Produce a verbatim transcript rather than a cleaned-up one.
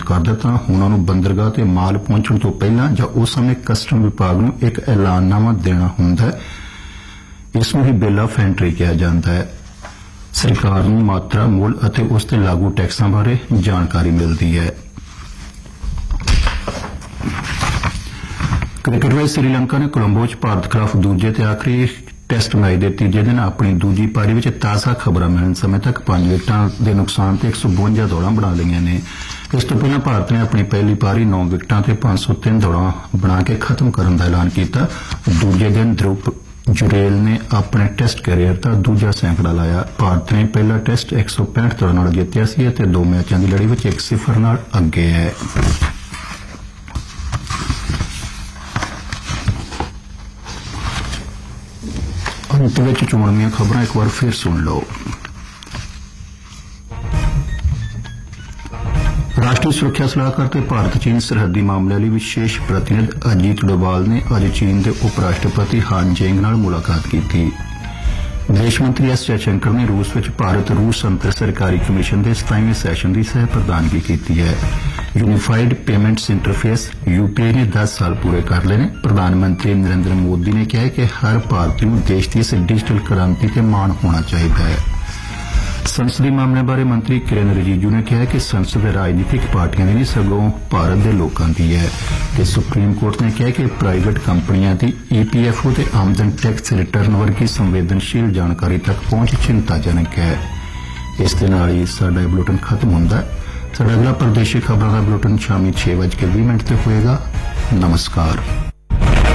ਕਰ ਦਿੱਤਾ। ਉਹਨਾਂ ਨੂੰ ਬੰਦਰਗਾਹ ਤੇ ਮਾਲ ਪਹੁੰਚਣ ਤੋਂ ਪਹਿਲਾਂ ਜਾਂ ਉਸ ਸਮੇਂ ਕਸਟਮ ਵਿਭਾਗ ਨੂੰ ਇੱਕ ਐਲਾਨਨਾਮਾ ਦੇਣਾ ਹੁੰਦਾ ਹੈ। ਇਸ ਨੂੰ ਹੀ ਬਿੱਲ ਆਫ ਐਂਟਰੀ ਕਿਹਾ ਜਾਂਦਾ ਹੈ। ਸਰਕਾਰ ਨੂੰ ਮਾਤਰਾ, ਮੁੱਲ ਅਤੇ ਉਸ ਤੇ ਲਾਗੂ ਟੈਕਸਾਂ ਬਾਰੇ ਜਾਣਕਾਰੀ ਮਿਲਦੀ ਹੈ। ਕ੍ਰਿਕਟ ਵਿੱਚ ਸ੍ਰੀਲੰਕਾ ਨੇ ਕੋਲੰਬੋ 'ਚ ਭਾਰਤ ਖਿਲਾਫ ਦੂਜੇ ਤੇ ਆਖਰੀ ਟੈਸਟ ਮੈਚ ਦੇ ਤੀਜੇ ਦਿਨ ਆਪਣੀ ਦੂਜੀ ਪਾਰੀ ਵਿੱਚ ਤਾਜ਼ਾ ਖਬਰਾਂ ਮਿਲਣ ਸਮੇਂ ਤੱਕ ਪੰਜ ਵਿਕਟਾਂ ਦੇ ਨੁਕਸਾਨ ਤੇ ਇੱਕ ਸੌ ਬਵੰਜਾ ਦੌੜਾਂ ਬਣਾ ਲਈਆਂ ਨੇ। ਇਸ ਤੋਂ ਪਹਿਲਾਂ ਭਾਰਤ ਨੇ ਆਪਣੀ ਪਹਿਲੀ ਪਾਰੀ ਨੌ ਵਿਕਟਾਂ ਤੇ ਪੰਜ ਸੌ ਤਿੰਨ ਦੌੜਾਂ ਬਣਾ ਕੇ ਖਤਮ ਕਰਨ ਦਾ ਐਲਾਨ ਕੀਤਾ। ਦੂਜੇ ਦਿਨ ਧਰੁਵ ਜੁਰੇਲ ਨੇ ਆਪਣੇ ਟੈਸਟ ਕੈਰੀਅਰ ਦਾ ਦੂਜਾ ਸੈਂਕੜਾ ਲਾਇਆ। ਭਾਰਤ ਨੇ ਪਹਿਲਾ ਟੈਸਟ ਇੱਕ ਸੌ ਪੈਂਹਠ ਦੌੜਾਂ ਨਾਲ ਜਿੱਤਿਆ ਸੀ ਅਤੇ ਦੋ ਮੈਚਾਂ ਦੀ ਲੜੀ ਵਿੱਚ ਇੱਕ ਸਿਫਰ ਨਾਲ ਅੱਗੇ ਹੈ। ਅੰਤ ਵਿੱਚ ਚੋਣਵੀਆਂ ਖਬਰਾਂ ਇੱਕ ਵਾਰ ਫਿਰ ਸੁਣ ਲਓ। ਰਾਸ਼ਟਰੀ ਸੁਰੱਖਿਆ ਸਲਾਹਕਾਰ ਤੇ ਭਾਰਤ ਚੀਨ ਸਰਹੱਦੀ ਮਾਮਲਿਆਂ ਲਈ ਵਿਸ਼ੇਸ਼ ਪ੍ਰਤੀਨਿਧ ਅਜੀਤ ਡੋਵਾਲ ਨੇ ਅੱਜ ਚੀਨ ਦੇ ਉਪ ਰਾਸ਼ਟਰਪਤੀ ਹਾਨ ਜੈਂਗ ਨਾਲ ਮੁਲਾਕਾਤ ਕੀਤੀ। ਵਿਦੇਸ਼ ਮੰਤਰੀ ਐਸ ਜੈਸ਼ੰਕਰ ਨੇ ਰੂਸ ਵਿੱਚ ਭਾਰਤ ਰੂਸ ਅੰਤਰ ਸਰਕਾਰੀ ਕਮਿਸ਼ਨ ਦੇ ਸਤਾਈਵੇਂ ਸੈਸ਼ਨ ਦੀ ਸਹਿ ਪ੍ਰਧਾਨਗੀ ਕੀਤੀ ਹੈ। ਯੂਨੀਫਾਈਡ ਪੇਮੈਂਟਸ ਇੰਟਰਫੇਸ ਯੂਪੀਆਈ ਨੇ ਦਸ ਸਾਲ ਪੂਰੇ ਕਰ ਲਏ ਨੇ। ਪ੍ਰਧਾਨ ਮੰਤਰੀ ਨਰਿੰਦਰ ਮੋਦੀ ਨੇ ਕਿਹਾ ਕਿ ਹਰ ਭਾਰਤੀ ਨੂੰ ਦੇਸ਼ ਦੀ ਇਸ ਡਿਜੀਟਲ ਕ੍ਰਾਂਤੀ ਤੇ ਮਾਣ ਹੋਣਾ ਚਾਹੀਦਾ ਹੈ। ਸੰਸਦੀ ਮਾਮਲਿਆਂ ਬਾਰੇ ਮੰਤਰੀ ਕਿਰਨ ਰਿਜੀਜੂ ਨੇ ਕਿਹਾ ਕਿ ਸੰਸਦ ਰਾਜਨੀਤਿਕ ਪਾਰਟੀਆਂ ਦੀ ਨਹੀਂ ਸਗੋਂ ਭਾਰਤ ਦੇ ਲੋਕਾਂ ਦੀ ਹੈ ਤੇ ਸੁਪਰੀਮ ਕੋਰਟ ਨੇ ਕਿਹਾ ਕਿ ਪ੍ਰਾਈਵੇਟ ਕੰਪਨੀਆਂ ਦੀ ਈਪੀਐਫਓ ਤੇ ਆਮਦਨ ਟੈਕਸ ਰਿਟਰਨ ਵਰਗੀ ਸੰਵੇਦਨਸ਼ੀਲ ਜਾਣਕਾਰੀ ਤੱਕ ਪਹੁੰਚ ਚਿੰਤਾਜਨਕ ਹੈ। ਇਸ ਦੇ ਨਾਲ ਹੀ ਸਾਡਾ ਇਹ ਬੁਲੇਟਿਨ ਖਤਮ ਹੁੰਦਾ ਹੈ। ਸਾਡਾ ਅਗਲਾ ਪ੍ਰਦੇਸ਼ੀ ਖਬਰਾਂ ਦਾ ਬੁਲੇਟਿਨ ਸ਼ਾਮੀ ਛੇ ਵਜੇ ਵੀਹ ਮਿੰਟ ਤੇ ਹੋਏਗਾ। ਨਮਸਕਾਰ।